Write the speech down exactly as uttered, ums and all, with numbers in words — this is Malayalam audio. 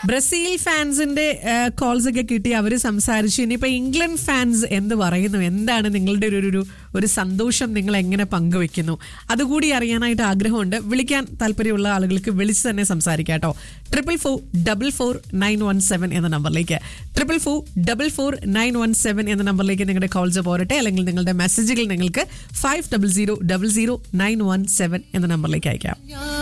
ബ്രസീൽ ഫാൻസിന്റെ കോൾസ് ഒക്കെ കിട്ടി, അവര് സംസാരിച്ചു. ഇനിയിപ്പോ ഇംഗ്ലണ്ട് ഫാൻസ് എന്ത് പറയുന്നു, എന്താണ് നിങ്ങളുടെ ഒരു ഒരു ഒരു സന്തോഷം നിങ്ങൾ എങ്ങനെ പങ്കുവെക്കുന്നു, അതുകൂടി അറിയാനായിട്ട് ആഗ്രഹമുണ്ട്. വിളിക്കാൻ താല്പര്യമുള്ള ആളുകൾക്ക് വിളിച്ച് തന്നെ സംസാരിക്കാം കേട്ടോ. Triple four double four nine one seven എന്ന നമ്പറിലേക്ക് triple four double four nine one seven എന്ന നമ്പറിലേക്ക് നിങ്ങളുടെ കോൾസ് പോരട്ടെ, അല്ലെങ്കിൽ നിങ്ങളുടെ മെസ്സേജുകൾ നിങ്ങൾക്ക് five double zero double zero nine one seven എന്ന നമ്പറിലേക്ക് അയക്കാം.